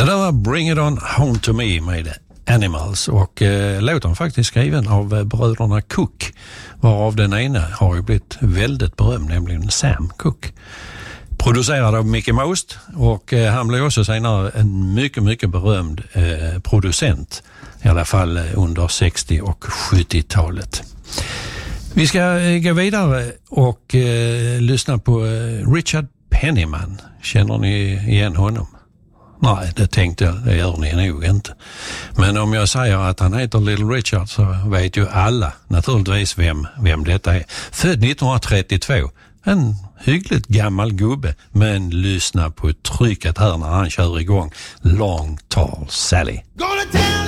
Det där var Bring It On Home To Me med Animals och låten faktiskt skriven av bröderna Cook, varav den ena har ju blivit väldigt berömd, nämligen Sam Cooke. Producerad av Mickey Most och han blev också senare en mycket berömd producent, i alla fall under 60- och 70-talet. Vi ska gå vidare och lyssna på Richard Penniman. Känner ni igen honom? Nej, det tänkte jag, det gör ni nog inte. Men om jag säger att han heter Little Richard så vet ju alla naturligtvis vem detta är. Född 1932, en hyggligt gammal gubbe, men lyssna på trycket här när han kör igång Long Tall Sally.